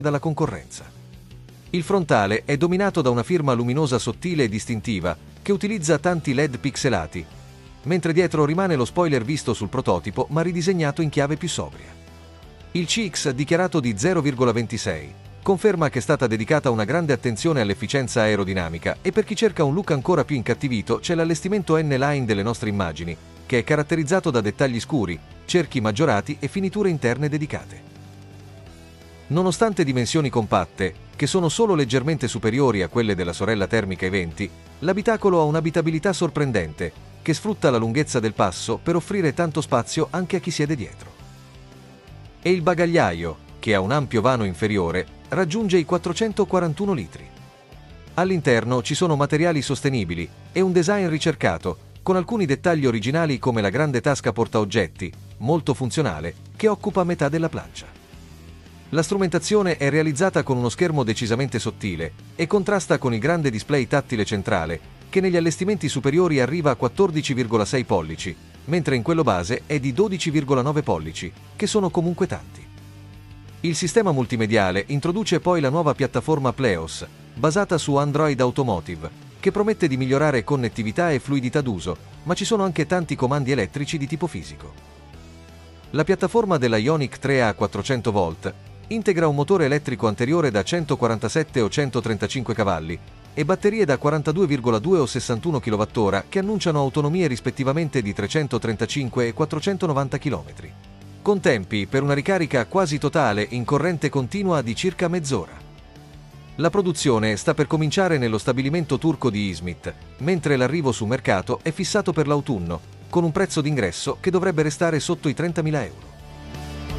dalla concorrenza. Il frontale è dominato da una firma luminosa sottile e distintiva che utilizza tanti LED pixelati, mentre dietro rimane lo spoiler visto sul prototipo ma ridisegnato in chiave più sobria. Il CX dichiarato di 0,26 conferma che è stata dedicata una grande attenzione all'efficienza aerodinamica e per chi cerca un look ancora più incattivito c'è l'allestimento N-Line delle nostre immagini, che è caratterizzato da dettagli scuri, cerchi maggiorati e finiture interne dedicate. Nonostante dimensioni compatte, che sono solo leggermente superiori a quelle della sorella termica E20, l'abitacolo ha un'abitabilità sorprendente, che sfrutta la lunghezza del passo per offrire tanto spazio anche a chi siede dietro. E il bagagliaio, che ha un ampio vano inferiore, raggiunge i 441 litri. All'interno ci sono materiali sostenibili e un design ricercato, con alcuni dettagli originali come la grande tasca portaoggetti, molto funzionale, che occupa metà della plancia. La strumentazione è realizzata con uno schermo decisamente sottile e contrasta con il grande display tattile centrale, che negli allestimenti superiori arriva a 14,6 pollici, mentre in quello base è di 12,9 pollici, che sono comunque tanti. Il sistema multimediale introduce poi la nuova piattaforma Pleos, basata su Android Automotive, che promette di migliorare connettività e fluidità d'uso, ma ci sono anche tanti comandi elettrici di tipo fisico. La piattaforma della Ioniq 3 a 400 volt integra un motore elettrico anteriore da 147 o 135 cavalli e batterie da 42,2 o 61 kWh che annunciano autonomie rispettivamente di 335 e 490 km. Con tempi per una ricarica quasi totale in corrente continua di circa mezz'ora. La produzione sta per cominciare nello stabilimento turco di Izmit, mentre l'arrivo su mercato è fissato per l'autunno, con un prezzo d'ingresso che dovrebbe restare sotto i 30.000 euro.